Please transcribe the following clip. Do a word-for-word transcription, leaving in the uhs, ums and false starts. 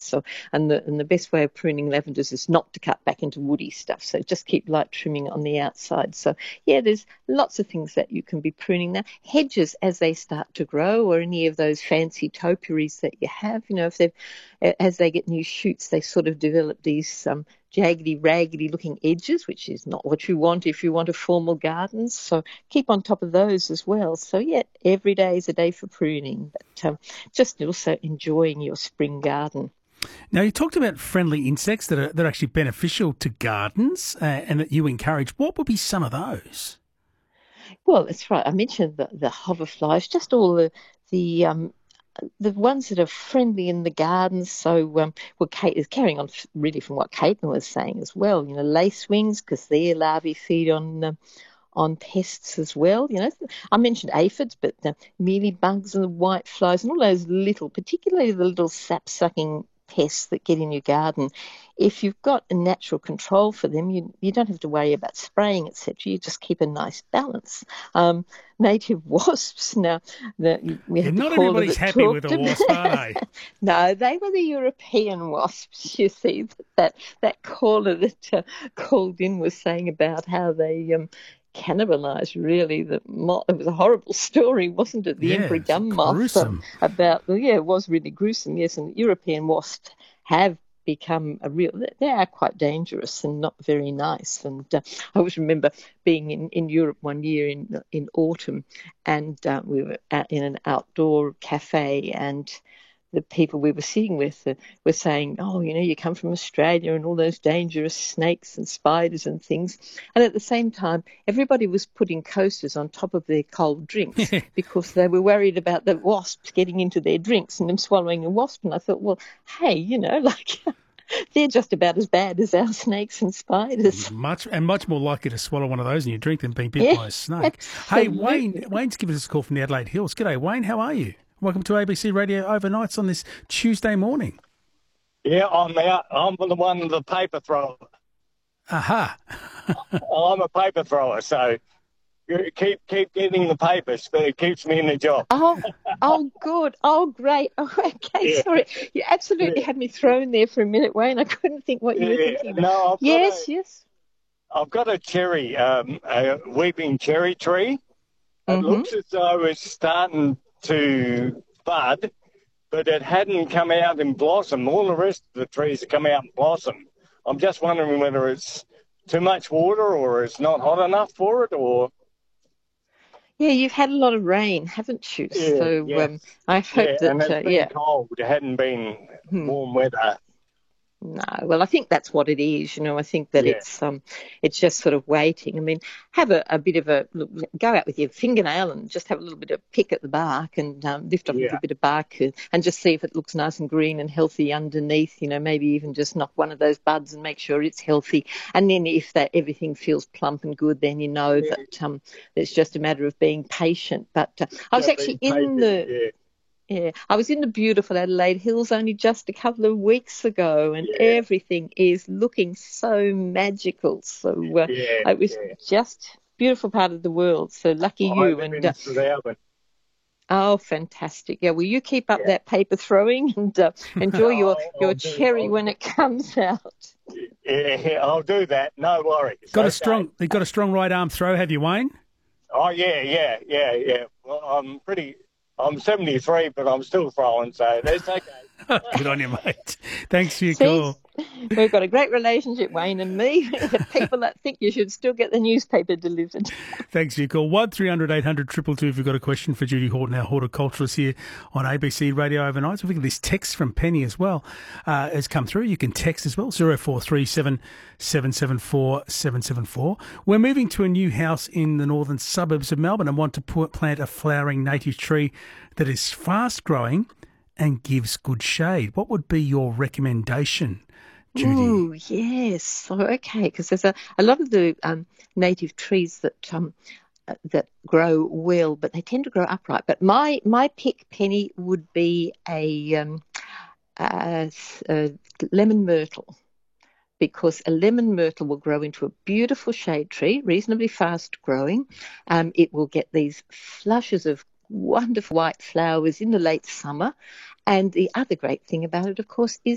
So, and the and the best way of pruning lavenders is not to cut back into woody stuff. So just keep light trimming on the outside. So yeah, there's lots of things that you can be pruning now. Hedges as they start to grow, or any of those fancy topiaries that you have, you know, if they've as they get new shoots, they sort of develop these um, jaggedy, raggedy looking edges, which is not what you want if you want a formal garden. So keep on top of those as well. So yeah, every day is a day for pruning, but um, just also enjoying your spring garden. Now, you talked about friendly insects that are, that are actually beneficial to gardens uh, and that you encourage. What would be some of those? Well, that's right. I mentioned the, the hoverflies, just all the the um, the ones that are friendly in the gardens. So, um, well, Kate is carrying on really from what Caitlin was saying as well. You know, lacewings, because their larvae feed on um, on pests as well. You know, I mentioned aphids, but the mealybugs and the white flies and all those little, particularly the little sap-sucking pests that get in your garden. If you've got a natural control for them, you you don't have to worry about spraying, et cetera. You just keep a nice balance. Um, native wasps, now, the, we Yeah, have not to call everybody's happy with a wasp, are they? No, they were the European wasps, you see. That that caller that uh, called in was saying about how they um, cannibalised, really. The moth. It was a horrible story, wasn't it? The Yeah, emperor it's gum moth. Um, gruesome. about, yeah, it was really gruesome, yes. And European wasps have become a real, they are quite dangerous and not very nice. And uh, I always remember being in, in Europe one year in in autumn, and uh, we were at, in an outdoor cafe, and the people we were sitting with uh, were saying, oh, you know, you come from Australia and all those dangerous snakes and spiders and things. And at the same time, everybody was putting coasters on top of their cold drinks because they were worried about the wasps getting into their drinks and them swallowing a wasp. And I thought, well, hey, you know, like... they're just about as bad as our snakes and spiders. Much and much more likely to swallow one of those in your drink than being bit Yeah, by a snake. absolutely. Hey, Wayne, Wayne's given us a call from the Adelaide Hills. G'day, Wayne. How are you? Welcome to A B C Radio Overnights on this Tuesday morning. Yeah, I'm out. I'm the one, the paper thrower. Aha. I'm a paper thrower, so you keep keep getting the papers, but it keeps me in the job. Oh, oh, good. Oh, great. Oh, okay. Yeah. Sorry. You absolutely Yeah. had me thrown there for a minute, Wayne. I couldn't think what you were Yeah, thinking about. no, I've yes, got a, yes. I've got a cherry, um, a weeping cherry tree. It Mm-hmm. looks as though it's starting to bud, but it hadn't come out in blossom. All the rest of the trees have come out in blossom. I'm just wondering whether it's too much water or it's not hot enough for it, or... Yeah, you've had a lot of rain, haven't you? Yeah, so yes. um, I hope Yeah, that, and it's uh, been yeah. cold. It hadn't been Hmm. warm weather. No, well, I think that's what it is. You know, I think that Yeah. it's um, it's just sort of waiting. I mean, have a, a bit of a look, go out with your fingernail and just have a little bit of pick at the bark and um, lift off a Yeah. little bit of bark and, and just see if it looks nice and green and healthy underneath. You know, maybe even just knock one of those buds and make sure it's healthy. And then if that everything feels plump and good, then you know Yeah. that um, it's just a matter of being patient. But uh, I was Yeah, actually being in patient, the. yeah. Yeah, I was in the beautiful Adelaide Hills only just a couple of weeks ago, and Yeah. everything is looking so magical. So uh, Yeah, it was yeah. just beautiful part of the world. So lucky I you. live And in uh, Strathalbyn. oh, fantastic! Yeah, well, you keep up Yeah. that paper throwing and uh, enjoy your I'll, your I'll do, cherry I'll, when it comes out. yeah, I'll do that. No worries. Got a Okay. strong, they've got a strong right arm throw, have you, Wayne? Oh, yeah, yeah, yeah, yeah. Well, I'm pretty... I'm seventy-three, but I'm still throwing, so that's okay. Good on you, mate. Thanks for your See, call. we've got a great relationship, Wayne and me. People that think you should still get the newspaper delivered. Thanks for your call. one three hundred eight hundred two two two if you've got a question for Judy Horton, our horticulturalist here on A B C Radio Overnight. So we've got this text from Penny as well uh, has come through. You can text as well, zero four three seven seven seven four seven seven four. We're moving to a new house in the northern suburbs of Melbourne and want to put, plant a flowering native tree that is fast growing and gives good shade. What would be your recommendation, Judy? Ooh, yes. So, okay, because there's a, a lot of the um, native trees that um, uh, that grow well, but they tend to grow upright. But my my pick, Penny, would be a, um, a, a lemon myrtle, because a lemon myrtle will grow into a beautiful shade tree, reasonably fast growing. Um, it will get these flushes of wonderful white flowers in the late summer. And the other great thing about it, of course, is